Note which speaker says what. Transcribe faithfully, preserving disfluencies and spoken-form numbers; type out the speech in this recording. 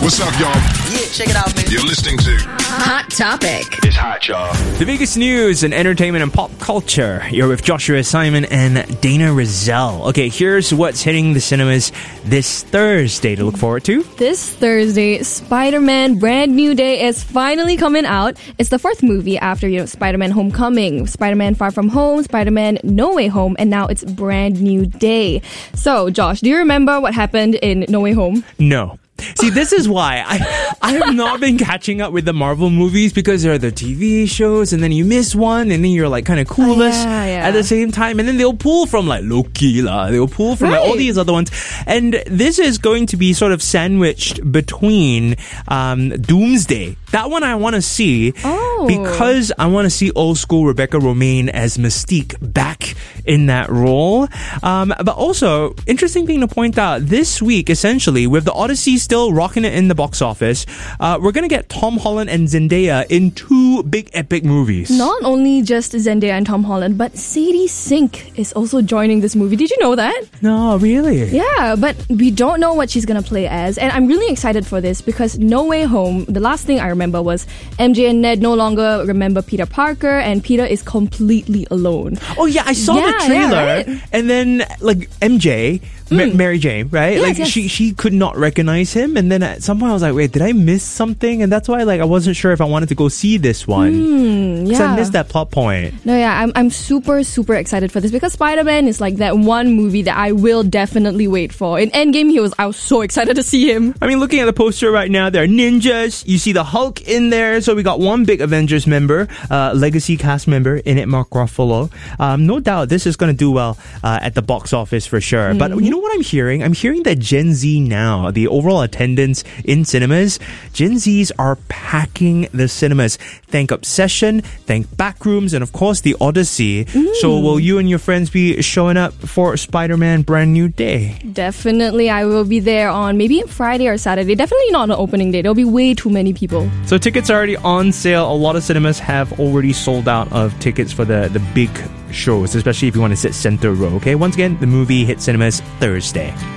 Speaker 1: What's up, y'all?
Speaker 2: Yeah, check it out, man.
Speaker 1: You're listening to
Speaker 3: Hot Topic.
Speaker 1: It's Hot, y'all.
Speaker 4: The biggest news in entertainment and pop culture. You're with Joshua Simon and Dana Rizal. Okay, here's what's hitting the cinemas this Thursday to look forward to.
Speaker 5: This Thursday, Spider-Man Brand New Day is finally coming out. It's the fourth movie after, you know, Spider-Man Homecoming, Spider-Man Far From Home, Spider-Man No Way Home, and now it's Brand New Day. So, Josh, do you remember what happened in No Way Home?
Speaker 4: No. See, this is why I I have not been catching up with the Marvel movies because there are the T V shows and then you miss one and then you're like kind of clueless
Speaker 5: Oh, yeah, yeah.
Speaker 4: at the same time, and then they'll pull from like Loki la, they'll pull from like all
Speaker 5: Right.
Speaker 4: these other ones, and this is going to be sort of sandwiched between um, Doomsday. That one I want to see
Speaker 5: Oh.
Speaker 4: because I want to see old school Rebecca Romaine as Mystique back in that role. Um, but also, interesting thing to point out, this week, essentially, with the Odyssey still rocking it in the box office, uh, we're going to get Tom Holland and Zendaya in two big epic movies.
Speaker 5: Not only just Zendaya and Tom Holland, but Sadie Sink is also joining this movie. Did you know that?
Speaker 4: No, really?
Speaker 5: Yeah, but we don't know what she's gonna play as, and I'm really excited for this because No Way Home, the last thing I remember was M J and Ned no longer remember Peter Parker, and Peter is completely alone.
Speaker 4: Oh, yeah, I saw
Speaker 5: Yeah,
Speaker 4: the
Speaker 5: yeah,
Speaker 4: trailer.
Speaker 5: right?
Speaker 4: And then, like, M J, Ma- Mary Jane, right?
Speaker 5: Yes,
Speaker 4: like,
Speaker 5: yes.
Speaker 4: she she could not recognize him. And then at some point, I was like, wait, did I miss something? And that's why, like, I wasn't sure if I wanted to go see this one. Because
Speaker 5: yeah.
Speaker 4: I missed that plot point.
Speaker 5: No, yeah, I'm I'm super super excited for this because Spider-Man is like that one movie that I will definitely wait for. In Endgame, he was I was so excited to see him.
Speaker 4: I mean, looking at the poster right now, there are ninjas. You see the Hulk in there. So we got one big Avengers member, uh, legacy cast member in it, Mark Ruffalo. Um, no doubt this is going to do well uh, at the box office for sure. But you know what I'm hearing? I'm hearing that Gen Z now, the overall attendance in cinemas, Gen Zs are packing the cinemas. Thank Obsession, thank Backrooms, and of course the Odyssey. So will you and your friends be showing up for Spider-Man Brand New Day?
Speaker 5: Definitely, I will be there on maybe Friday or Saturday. Definitely not on opening day. There'll be way too many people.
Speaker 4: So tickets are already on sale. A lot of cinemas have already sold out of tickets for the, the big shows, especially if you want to sit center row. Okay, once again, the movie hits cinemas Thursday.